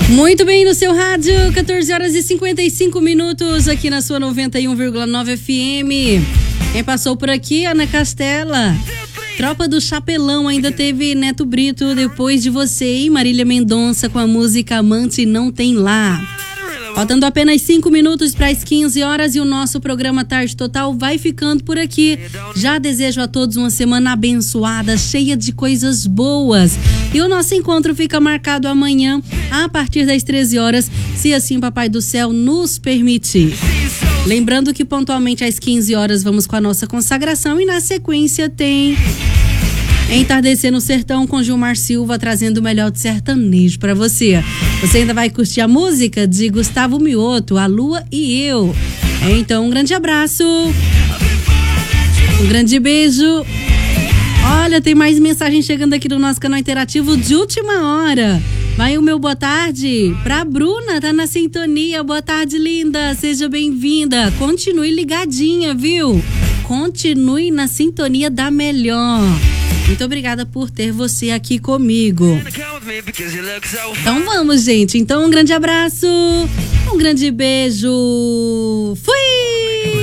Muito bem, no seu rádio, 14 horas e 55 minutos, aqui na sua 91,9 FM. Quem passou por aqui, Ana Castela. Tropa do Chapelão, ainda teve Neto Brito, Depois de Você, e Marília Mendonça com a música Amante Não Tem Lá. Faltando apenas 5 minutos para as 15 horas e o nosso programa Tarde Total vai ficando por aqui. Já desejo a todos uma semana abençoada, cheia de coisas boas. E o nosso encontro fica marcado amanhã, a partir das 13 horas, se assim Papai do Céu nos permitir. Lembrando que pontualmente às 15 horas vamos com a nossa consagração e na sequência tem Entardecer no Sertão com Gilmar Silva, trazendo o melhor de sertanejo para você. Você ainda vai curtir a música de Gustavo Mioto, A Lua e Eu. Então, um grande abraço, um grande beijo. Olha, tem mais mensagem chegando aqui no nosso canal interativo de última hora. Vai o meu boa tarde pra Bruna, tá na sintonia. Boa tarde, linda, seja bem-vinda. Continue ligadinha, viu? Continue na sintonia da melhor. Muito obrigada por ter você aqui comigo. Então vamos, gente. Então um grande abraço, um grande beijo. Fui!